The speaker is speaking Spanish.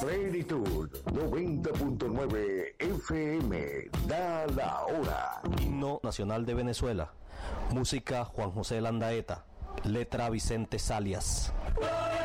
Plenitud 90.9 FM. Da la hora. Himno nacional de Venezuela. Música Juan José Landaeta. Letra Vicente Salias.